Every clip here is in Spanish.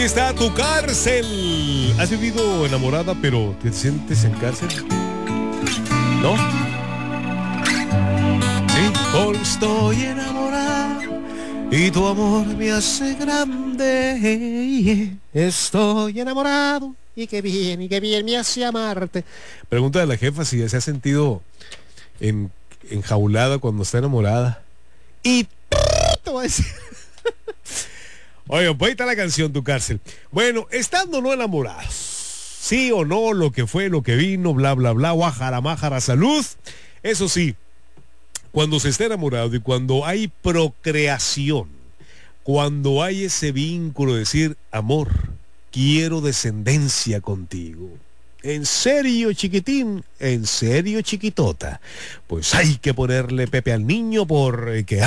Está tu cárcel. ¿Has vivido enamorada pero te sientes en cárcel? ¿No? Sí. Hoy estoy enamorada y tu amor me hace grande. Estoy enamorado y qué bien me hace amarte. Pregunta a la jefa si se ha sentido enjaulada cuando está enamorada. Y te voy a decir. Oye, pues ahí está la canción, tu cárcel. Bueno, estando no enamorados, sí o no, lo que fue, lo que vino, bla, bla, bla, guajara, májara, salud. Eso sí, cuando se está enamorado y cuando hay procreación, cuando hay ese vínculo de decir, amor, quiero descendencia contigo. ¿En serio, chiquitín? ¿En serio, chiquitota? Pues hay que ponerle Pepe al niño porque...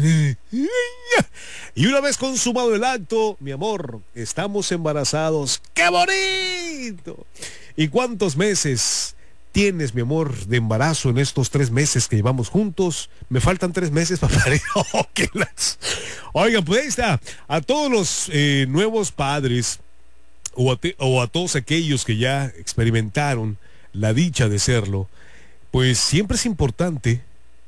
Y una vez consumado el acto, mi amor, estamos embarazados. ¡Qué bonito! ¿Y cuántos meses tienes, mi amor, de embarazo en estos 3 meses que llevamos juntos? Me faltan 3 meses para parir. Oh, oigan, pues ahí está. A todos los nuevos padres o a todos aquellos que ya experimentaron la dicha de serlo, pues siempre es importante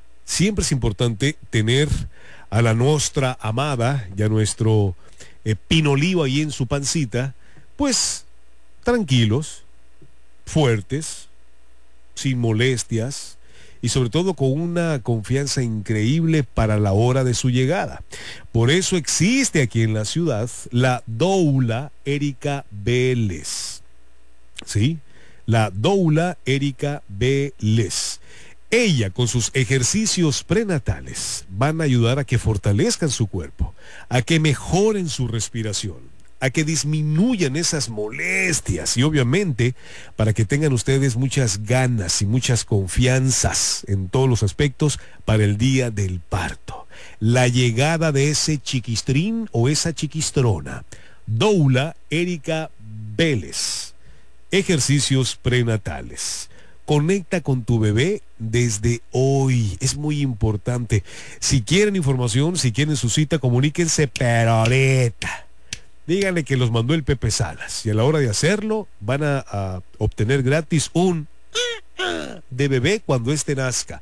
tener a la nuestra amada y a nuestro pinolivo ahí en su pancita, pues tranquilos, fuertes, sin molestias y sobre todo con una confianza increíble para la hora de su llegada. Por eso existe aquí en la ciudad la doula Erika Vélez. ¿Sí? La doula Erika Vélez. Ella, con sus ejercicios prenatales, van a ayudar a que fortalezcan su cuerpo, a que mejoren su respiración, a que disminuyan esas molestias y obviamente para que tengan ustedes muchas ganas y muchas confianzas en todos los aspectos para el día del parto. La llegada de ese chiquistrín o esa chiquistrona. Doula Erika Vélez. Ejercicios prenatales. Conecta con tu bebé desde hoy. Es muy importante. Si quieren información, si quieren su cita, comuníquense, pero ahorita. Díganle que los mandó el Pepe Salas. Y a la hora de hacerlo, van a obtener gratis un de bebé cuando éste nazca.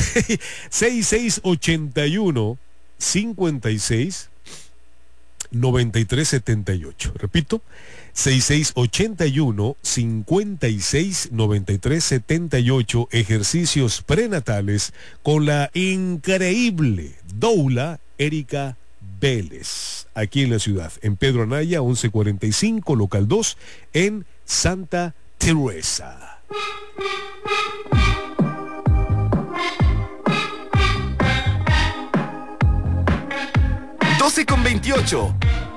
6681 56 9378. Repito, 6681 56 9378. Ejercicios prenatales con la increíble doula Erika Vélez, aquí en la ciudad, en Pedro Anaya 1145, local 2, en Santa Teresa. 12:28.